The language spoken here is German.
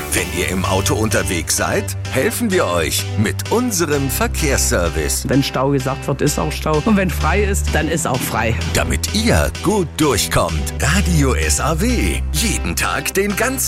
Wenn ihr im Auto unterwegs seid, helfen wir euch mit unserem Verkehrsservice. Wenn Stau gesagt wird, ist auch Stau. Und wenn frei ist, dann ist auch frei. Damit ihr gut durchkommt. Radio SAW. Jeden Tag den ganzen